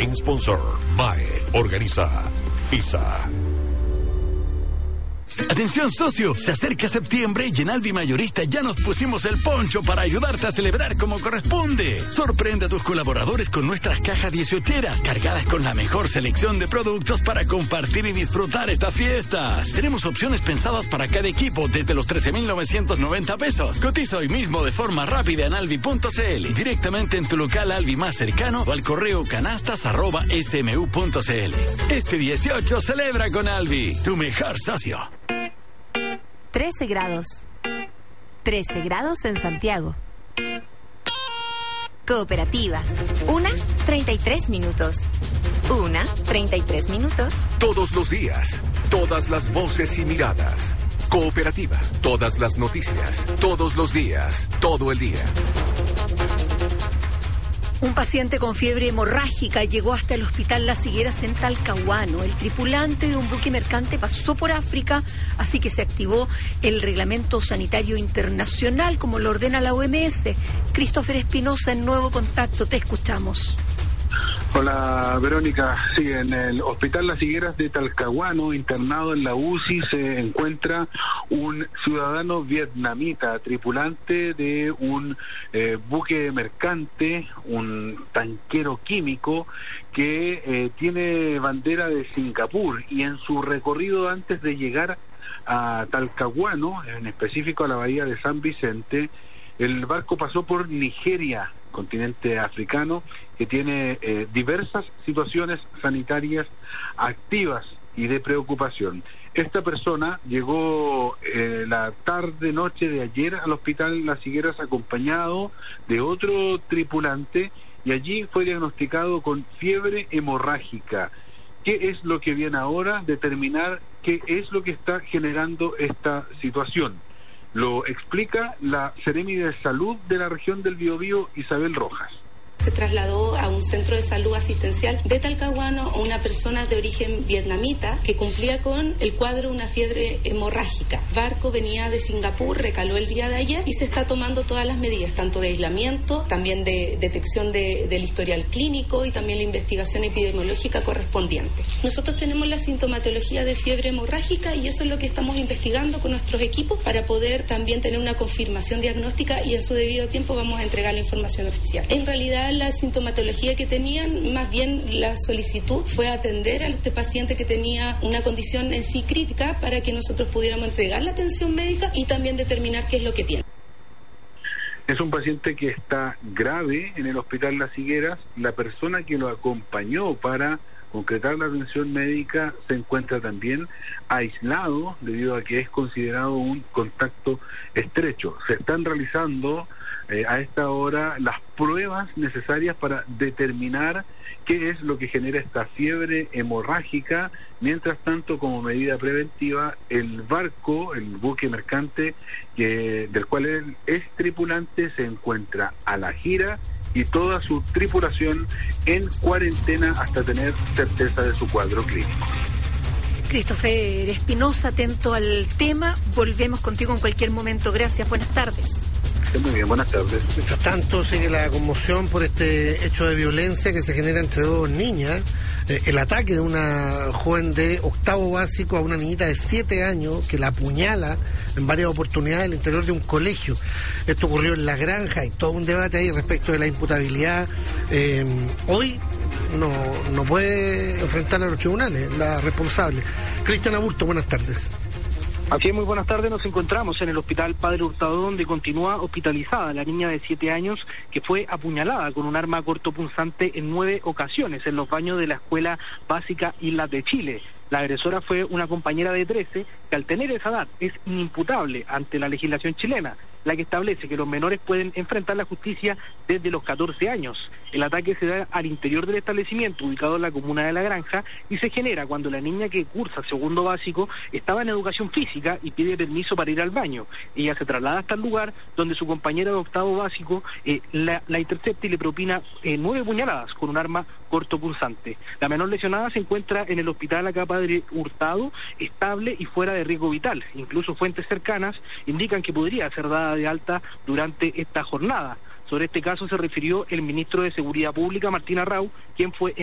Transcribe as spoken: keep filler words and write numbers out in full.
Main Sponsor, M A E, organiza ISA. Atención socio, se acerca septiembre y en Alvi Mayorista ya nos pusimos el poncho para ayudarte a celebrar como corresponde. Sorprende a tus colaboradores con nuestras cajas dieciocheras cargadas con la mejor selección de productos para compartir y disfrutar estas fiestas. Tenemos opciones pensadas para cada equipo desde los trece mil novecientos noventa pesos. Cotiza hoy mismo de forma rápida en alvi punto cl, directamente en tu local Alvi más cercano o al correo canastas arroba smu punto cl. Este dieciocho celebra con Alvi, tu mejor socio. trece grados. trece grados en Santiago. Cooperativa. Una, treinta y tres minutos. Una, treinta y tres minutos. Todos los días, todas las voces y miradas. Cooperativa, todas las noticias, todos los días, todo el día. Un paciente con fiebre hemorrágica llegó hasta el hospital Las Higueras en Talcahuano. El tripulante de un buque mercante pasó por África, así que se activó el Reglamento Sanitario Internacional, como lo ordena la O M S. Christopher Espinosa, en Nuevo Contacto, te escuchamos. Hola, Verónica. Sí, en el Hospital Las Higueras de Talcahuano, internado en la U C I, se encuentra un ciudadano vietnamita, tripulante de un eh, buque mercante, un tanquero químico que eh, tiene bandera de Singapur, y en su recorrido antes de llegar a Talcahuano, en específico a la bahía de San Vicente, el barco pasó por Nigeria, continente africano, que tiene eh, diversas situaciones sanitarias activas y de preocupación. Esta persona llegó eh, la tarde-noche de ayer al hospital Las Higueras acompañado de otro tripulante, y allí fue diagnosticado con fiebre hemorrágica. ¿Qué es lo que viene ahora? Determinar qué es lo que está generando esta situación. Lo explica la Seremi de Salud de la región del Biobío, Isabel Rojas. Se trasladó a un centro de salud asistencial de Talcahuano una persona de origen vietnamita que cumplía con el cuadro de una fiebre hemorrágica. El barco venía de Singapur, recaló el día de ayer y se está tomando todas las medidas, tanto de aislamiento, también de detección de, del historial clínico y también la investigación epidemiológica correspondiente. Nosotros tenemos la sintomatología de fiebre hemorrágica y eso es lo que estamos investigando con nuestros equipos para poder también tener una confirmación diagnóstica, y a su debido tiempo vamos a entregar la información oficial. En realidad, la sintomatología que tenían, más bien la solicitud fue atender a este paciente que tenía una condición en sí crítica para que nosotros pudiéramos entregar la atención médica y también determinar qué es lo que tiene. Es un paciente que está grave en el hospital Las Higueras. La persona que lo acompañó para concretar la atención médica se encuentra también aislado debido a que es considerado un contacto estrecho. Se están realizando eh, a esta hora las pruebas necesarias para determinar qué es lo que genera esta fiebre hemorrágica. Mientras tanto, como medida preventiva, el barco, el buque mercante que, del cual él es tripulante, se encuentra a la gira y toda su tripulación en cuarentena hasta tener certeza de su cuadro clínico. Christopher Espinosa, atento al tema. Volvemos contigo en cualquier momento. Gracias, buenas tardes. Muy bien, buenas tardes. Mientras tanto, sigue la conmoción por este hecho de violencia que se genera entre dos niñas. Eh, el ataque de una joven de octavo básico a una niñita de siete años que la apuñala en varias oportunidades al interior de un colegio. Esto ocurrió en La Granja, y todo un debate ahí respecto de la imputabilidad. Eh, hoy no, no puede enfrentar a los tribunales la responsable. Cristian Aburto, buenas tardes. Así es, muy buenas tardes. Nos encontramos en el Hospital Padre Hurtado, donde continúa hospitalizada la niña de siete años que fue apuñalada con un arma cortopunzante en nueve ocasiones en los baños de la Escuela Básica Islas de Chile. La agresora fue una compañera de trece que, al tener esa edad, es inimputable ante la legislación chilena, la que establece que los menores pueden enfrentar la justicia desde los catorce años. El ataque se da al interior del establecimiento, ubicado en la comuna de La Granja, y se genera cuando la niña, que cursa segundo básico, estaba en educación física y pide permiso para ir al baño. Ella se traslada hasta el lugar donde su compañera de octavo básico eh, la, la intercepta y le propina eh, nueve puñaladas con un arma cortopunzante. La menor lesionada se encuentra en el hospital acá Padre Hurtado, estable y fuera de riesgo vital. Incluso fuentes cercanas indican que podría ser dada de alta durante esta jornada. Sobre este caso se refirió el ministro de Seguridad Pública, Martín Arrau, quien fue